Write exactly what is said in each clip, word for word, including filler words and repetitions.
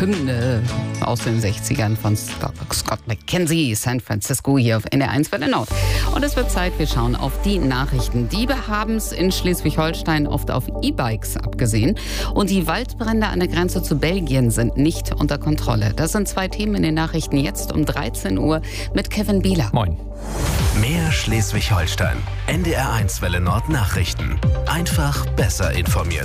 Hymne aus den sechzigern von Scott, Scott McKenzie, San Francisco hier auf N D R eins Welle Nord. Und es wird Zeit, wir schauen auf die Nachrichten. Diebe haben es in Schleswig-Holstein oft auf E-Bikes abgesehen. Und die Waldbrände an der Grenze zu Belgien sind nicht unter Kontrolle. Das sind zwei Themen in den Nachrichten jetzt um dreizehn Uhr mit Kevin Bieler. Moin. Mehr Schleswig-Holstein. N D R eins Welle Nord Nachrichten. Einfach besser informiert.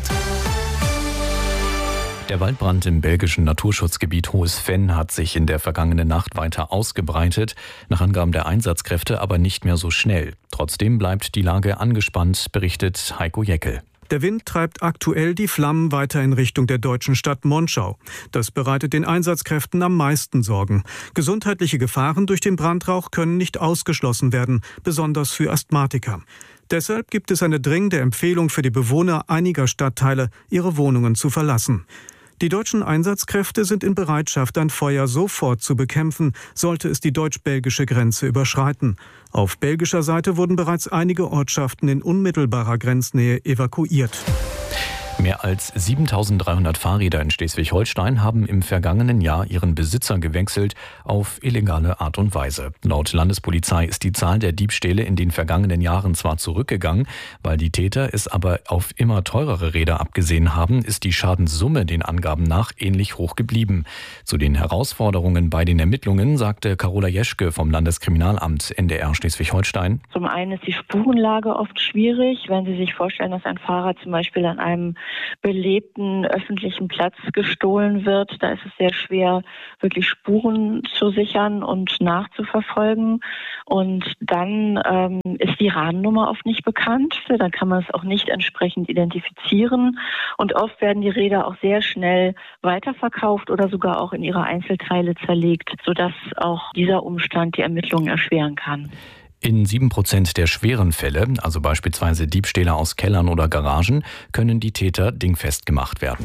Der Waldbrand im belgischen Naturschutzgebiet Hohes Venn hat sich in der vergangenen Nacht weiter ausgebreitet, nach Angaben der Einsatzkräfte aber nicht mehr so schnell. Trotzdem bleibt die Lage angespannt, berichtet Heiko Jeckel. Der Wind treibt aktuell die Flammen weiter in Richtung der deutschen Stadt Monschau. Das bereitet den Einsatzkräften am meisten Sorgen. Gesundheitliche Gefahren durch den Brandrauch können nicht ausgeschlossen werden, besonders für Asthmatiker. Deshalb gibt es eine dringende Empfehlung für die Bewohner einiger Stadtteile, ihre Wohnungen zu verlassen. Die deutschen Einsatzkräfte sind in Bereitschaft, ein Feuer sofort zu bekämpfen, sollte es die deutsch-belgische Grenze überschreiten. Auf belgischer Seite wurden bereits einige Ortschaften in unmittelbarer Grenznähe evakuiert. Mehr als siebentausenddreihundert Fahrräder in Schleswig-Holstein haben im vergangenen Jahr ihren Besitzer gewechselt auf illegale Art und Weise. Laut Landespolizei ist die Zahl der Diebstähle in den vergangenen Jahren zwar zurückgegangen, weil die Täter es aber auf immer teurere Räder abgesehen haben, ist die Schadenssumme den Angaben nach ähnlich hoch geblieben. Zu den Herausforderungen bei den Ermittlungen sagte Carola Jeschke vom Landeskriminalamt N D R Schleswig-Holstein. Zum einen ist die Spurenlage oft schwierig, wenn Sie sich vorstellen, dass ein Fahrer zum Beispiel an einem belebten öffentlichen Platz gestohlen wird. Da ist es sehr schwer, wirklich Spuren zu sichern und nachzuverfolgen. Und dann ähm, ist die Rahmennummer oft nicht bekannt. Dann kann man es auch nicht entsprechend identifizieren. Und oft werden die Räder auch sehr schnell weiterverkauft oder sogar auch in ihre Einzelteile zerlegt, sodass auch dieser Umstand die Ermittlungen erschweren kann. In sieben Prozent der schweren Fälle, also beispielsweise Diebstähle aus Kellern oder Garagen, können die Täter dingfest gemacht werden.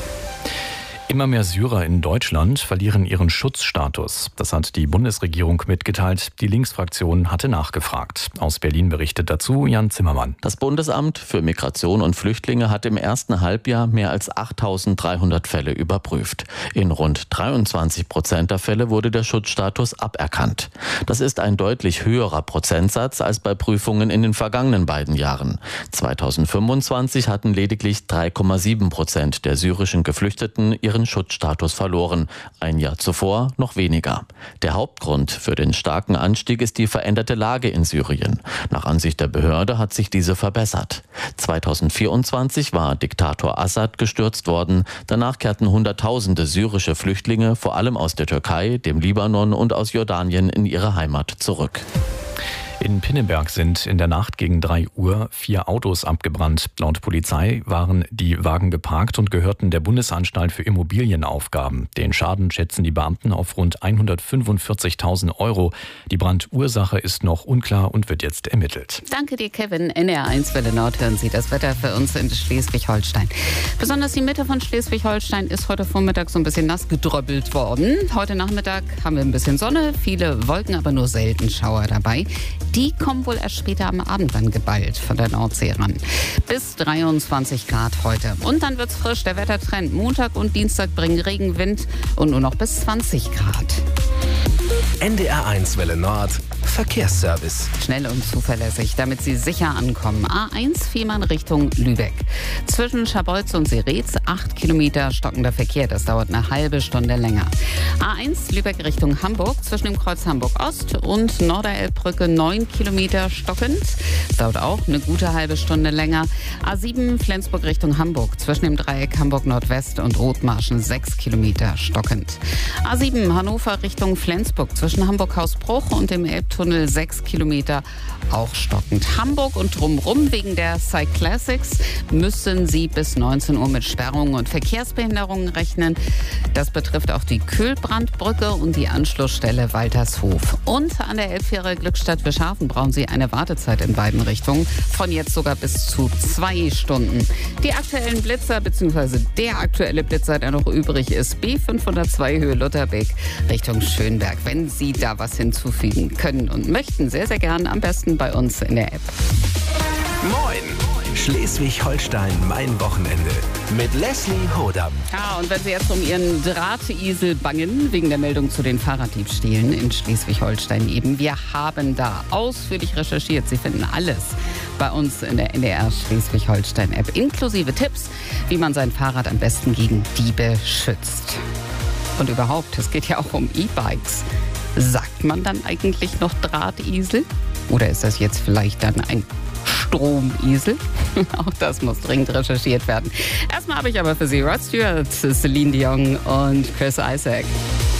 Immer mehr Syrer in Deutschland verlieren ihren Schutzstatus. Das hat die Bundesregierung mitgeteilt. Die Linksfraktion hatte nachgefragt. Aus Berlin berichtet dazu Jan Zimmermann. Das Bundesamt für Migration und Flüchtlinge hat im ersten Halbjahr mehr als achttausenddreihundert Fälle überprüft. In rund dreiundzwanzig Prozent der Fälle wurde der Schutzstatus aberkannt. Das ist ein deutlich höherer Prozentsatz als bei Prüfungen in den vergangenen beiden Jahren. zweitausendfünfundzwanzig hatten lediglich drei Komma sieben Prozent der syrischen Geflüchteten ihren Schutzstatus verloren. Ein Jahr zuvor noch weniger. Der Hauptgrund für den starken Anstieg ist die veränderte Lage in Syrien. Nach Ansicht der Behörde hat sich diese verbessert. zweitausendvierundzwanzig war Diktator Assad gestürzt worden. Danach kehrten Hunderttausende syrische Flüchtlinge, vor allem aus der Türkei, dem Libanon und aus Jordanien, in ihre Heimat zurück. In Pinneberg sind in der Nacht gegen drei Uhr vier Autos abgebrannt. Laut Polizei waren die Wagen geparkt und gehörten der Bundesanstalt für Immobilienaufgaben. Den Schaden schätzen die Beamten auf rund hundertfünfundvierzigtausend Euro. Die Brandursache ist noch unklar und wird jetzt ermittelt. Danke dir, Kevin. N D R eins Welle Nord hören Sie das Wetter für uns in Schleswig-Holstein. Besonders die Mitte von Schleswig-Holstein ist heute Vormittag so ein bisschen nass gedröppelt worden. Heute Nachmittag haben wir ein bisschen Sonne, viele Wolken, aber nur selten Schauer dabei. Die kommen wohl erst später am Abend dann geballt von der Nordsee ran. Bis dreiundzwanzig Grad heute. Und dann wird's frisch. Der Wettertrend Montag und Dienstag bringen Regen, Wind und nur noch bis zwanzig Grad. N D R eins Welle Nord Verkehrsservice. Schnell und zuverlässig, damit Sie sicher ankommen. A eins Fehmarn Richtung Lübeck. Zwischen Scharbeutz und Seretz acht Kilometer stockender Verkehr. Das dauert eine halbe Stunde länger. A eins Lübeck Richtung Hamburg. Zwischen dem Kreuz Hamburg-Ost und Norderelbbrücke neun Kilometer stockend. Das dauert auch eine gute halbe Stunde länger. A sieben Flensburg Richtung Hamburg. Zwischen dem Dreieck Hamburg-Nordwest und Rotmarschen sechs Kilometer stockend. A sieben Hannover Richtung Flensburg. Zwischen Hamburg-Hausbruch und dem Elbtunnel sechs Kilometer auch stockend. Hamburg und drumherum wegen der Cyclassics müssen Sie bis neunzehn Uhr mit Sperrungen und Verkehrsbehinderungen rechnen. Das betrifft auch die Kühlbrandbrücke und die Anschlussstelle Waltershof. Und an der Elbfähre Glückstadt Wischhafen brauchen Sie eine Wartezeit in beiden Richtungen von jetzt sogar bis zu zwei Stunden. Die aktuellen Blitzer bzw. der aktuelle Blitzer, der noch übrig ist, B fünfhundertzwei Höhe Lutherbeck Richtung Schönberg. Wenn Sie da was hinzufügen können und möchten, sehr, sehr gern, am besten bei uns in der App. Moin! Schleswig-Holstein, mein Wochenende. Mit Leslie Hodam. Ja, und wenn Sie jetzt um Ihren Drahtesel bangen, wegen der Meldung zu den Fahrraddiebstählen in Schleswig-Holstein eben, wir haben da ausführlich recherchiert. Sie finden alles bei uns in der N D R Schleswig-Holstein-App, inklusive Tipps, wie man sein Fahrrad am besten gegen Diebe schützt. Und überhaupt, es geht ja auch um E-Bikes. Sagt man dann eigentlich noch Drahtesel? Oder ist das jetzt vielleicht dann ein Stromesel? Auch das muss dringend recherchiert werden. Erstmal habe ich aber für Sie Rod Stewart, Celine Dion und Chris Isaak.